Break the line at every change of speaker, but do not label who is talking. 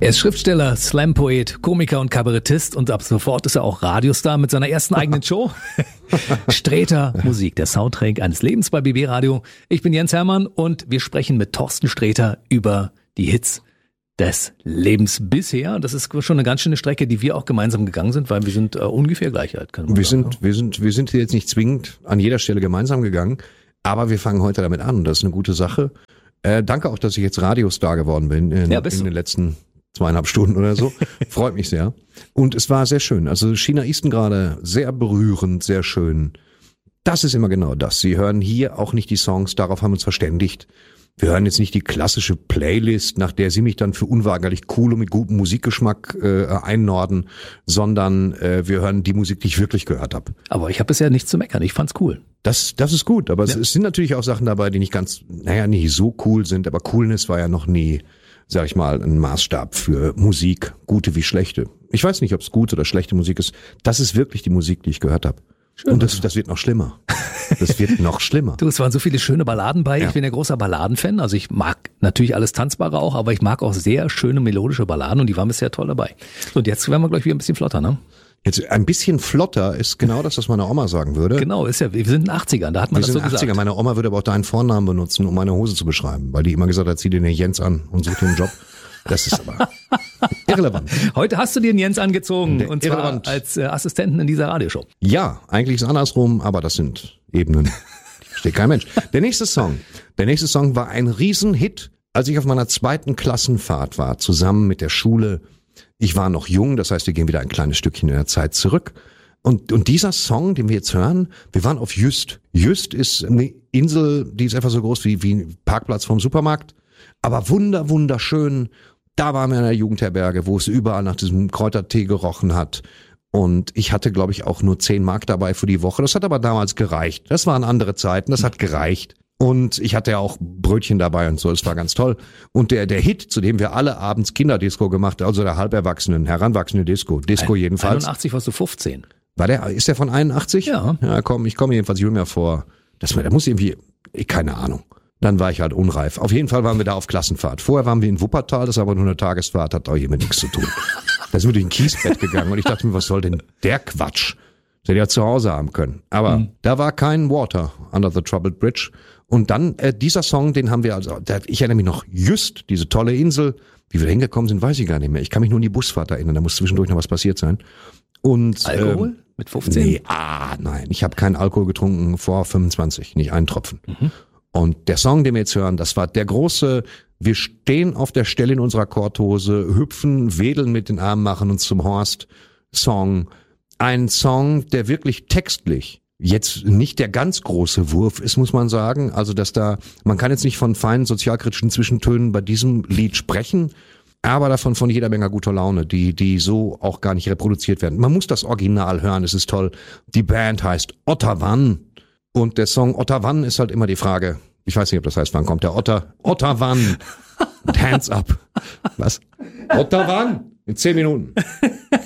Er ist Schriftsteller, Slam-Poet, Komiker und Kabarettist und ab sofort ist er auch Radiostar mit seiner ersten eigenen Show. Sträter Musik, der Soundtrack eines Lebens bei BB Radio. Ich bin Jens Hermann und wir sprechen mit Thorsten Sträter über die Hits des Lebens bisher. Das ist schon eine ganz schöne Strecke, die wir auch gemeinsam gegangen sind, weil wir sind ungefähr gleich alt. Wir
sind jetzt nicht zwingend an jeder Stelle gemeinsam gegangen, aber wir fangen heute damit an. Das ist eine gute Sache. Danke auch, dass ich jetzt Radiostar geworden bin in den letzten 2,5 Stunden oder so. Freut mich sehr. Und es war sehr schön. Also China Easton gerade sehr berührend, sehr schön. Das ist immer genau das. Sie hören hier auch nicht die Songs, darauf haben wir uns verständigt. Wir hören jetzt nicht die klassische Playlist, nach der Sie mich dann für unweigerlich cool und mit gutem Musikgeschmack einnorden, sondern wir hören die Musik, die ich wirklich gehört habe.
Aber ich habe bisher nichts zu meckern. Ich fand's cool.
Das ist gut, aber es sind natürlich auch Sachen dabei, die nicht so cool sind, aber Coolness war ja noch nie, sag ich mal, ein Maßstab für Musik, gute wie schlechte. Ich weiß nicht, ob es gute oder schlechte Musik ist. Das ist wirklich die Musik, die ich gehört habe. Schön. Und das wird noch schlimmer. Das wird noch schlimmer.
Du, es waren so viele schöne Balladen bei. Ja. Ich bin ja großer Balladenfan. Also ich mag natürlich alles Tanzbare auch, aber ich mag auch sehr schöne melodische Balladen und die waren bisher toll dabei. So, und jetzt werden wir gleich wieder ein bisschen flotter, ne?
Jetzt ein bisschen flotter ist genau das, was meine Oma sagen würde.
Genau, ist ja, wir sind in den 80ern, da hat man das so gesagt. Wir sind in den 80ern,
meine Oma würde aber auch deinen Vornamen benutzen, um meine Hose zu beschreiben, weil die immer gesagt hat, zieh dir den Jens an und such dir einen Job. Das ist aber irrelevant.
Heute hast du dir den Jens angezogen und zwar als Assistenten in dieser Radioshow.
Ja, eigentlich ist es andersrum, aber das sind Ebenen, die versteht kein Mensch. Der nächste Song war ein Riesenhit, als ich auf meiner 2. Klassenfahrt war, zusammen mit der Schule. Ich war noch jung, das heißt, wir gehen wieder ein kleines Stückchen in der Zeit zurück. Und dieser Song, den wir jetzt hören, wir waren auf Jüst. Jüst ist eine Insel, die ist einfach so groß wie ein Parkplatz vom Supermarkt. Aber wunderschön. Da waren wir in einer Jugendherberge, wo es überall nach diesem Kräutertee gerochen hat. Und ich hatte, glaube ich, auch nur 10 Mark dabei für die Woche. Das hat aber damals gereicht. Das waren andere Zeiten, das hat gereicht. Und ich hatte ja auch Brötchen dabei und so, das war ganz toll. Und der Hit, zu dem wir alle abends Kinderdisco gemacht haben, also der heranwachsende Disco jedenfalls.
81 warst du 15.
Ist der von 81?
Ja.
Ja, komm, ich komme jedenfalls jünger vor. Da muss irgendwie, keine Ahnung. Dann war ich halt unreif. Auf jeden Fall waren wir da auf Klassenfahrt. Vorher waren wir in Wuppertal, das ist aber nur eine Tagesfahrt, hat auch hier mit nichts zu tun. Da sind wir durch ein Kiesbett gegangen und ich dachte mir, was soll denn der Quatsch? Das hätte ich ja zu Hause haben können. Aber da war kein Water under the Troubled Bridge. Und dann dieser Song, den haben wir ich erinnere mich noch, Jüst, diese tolle Insel. Wie wir da hingekommen sind, weiß ich gar nicht mehr. Ich kann mich nur an die Busfahrt erinnern, da muss zwischendurch noch was passiert sein. Und
Alkohol? Mit 15?
Nein, ich habe keinen Alkohol getrunken vor 25, nicht einen Tropfen. Und der Song, den wir jetzt hören, das war der große, wir stehen auf der Stelle in unserer Korthose, hüpfen, wedeln mit den Armen, machen uns zum Horst-Song. Ein Song, der wirklich textlich jetzt nicht der ganz große Wurf ist, muss man sagen. Also, man kann jetzt nicht von feinen sozialkritischen Zwischentönen bei diesem Lied sprechen, aber davon von jeder Menge guter Laune, die so auch gar nicht reproduziert werden. Man muss das Original hören, es ist toll. Die Band heißt Ottawann. Und der Song Ottawann ist halt immer die Frage, ich weiß nicht, ob das heißt, wann kommt der Otter? Ottawann. Hands up. Was? Ottawann? In 10 Minuten.